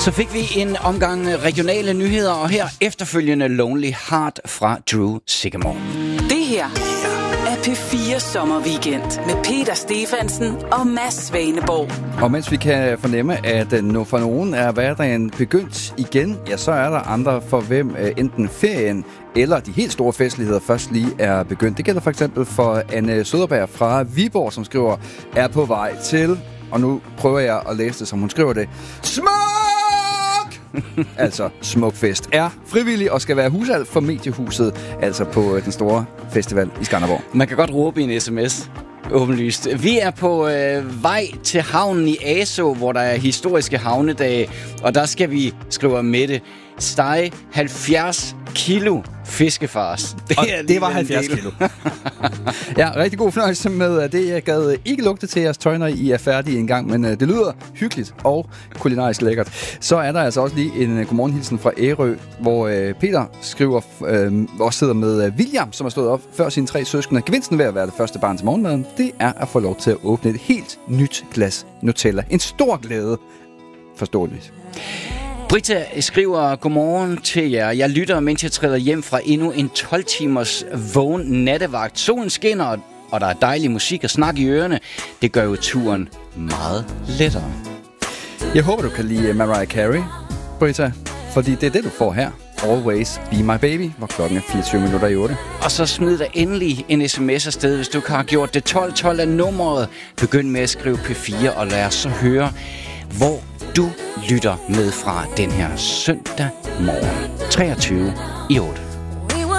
Så fik vi en omgang regionale nyheder, og her efterfølgende Lonely Heart fra Drew Sigamore. Det her er P4 Sommerweekend med Peter Stefansen og Mads Svaneborg. Og mens vi kan fornemme, at for nogen er hverdagen begyndt igen, ja, så er der andre for hvem enten ferien eller de helt store festligheder først lige er begyndt. Det gælder for eksempel for Anne Søderberg fra Viborg, som skriver, er på vej til, og nu prøver jeg at læse det, som hun skriver det, smuk! Altså Smukfest er frivillig og skal være husalt for Mediehuset, altså på den store festival i Skanderborg. Man kan godt råbe i en sms. Åbenlyst. Vi er på vej til havnen i Aso, hvor der er historiske havnedage, og der skal vi, skriver Mette, stege 70 kilo fiskefars. Det var 70 kilo. Ja, rigtig god fornøjelse med det. Jeg gad ikke lugte til jeres tøj, når I er færdige en gang, men det lyder hyggeligt og kulinarisk lækkert. Så er der altså også lige en godmorgenhilsen fra Ærø, hvor Peter skriver, også sidder med William, som har stået op før sine 3 søskende. Gevinsten ved at være det første barn til morgenmaden, det er at få lov til at åbne et helt nyt glas Nutella. En stor glæde. Forståeligt. Britta skriver, godmorgen til jer. Jeg lytter, mens jeg træder hjem fra endnu en 12 timers vågen nattevagt. Solen skinner, og der er dejlig musik og snak i ørerne. Det gør jo turen meget lettere. Jeg håber, du kan lide Mariah Carey, Britta, fordi det er det, du får her. Always Be My Baby, hvor klokken er 24:08. Og så smid der endelig en sms afsted, hvis du ikke har gjort det. 1212 er nummeret. Begynd med at skrive P4, og lad os så høre, hvor du lytter med fra den her søndag morgen 23:08.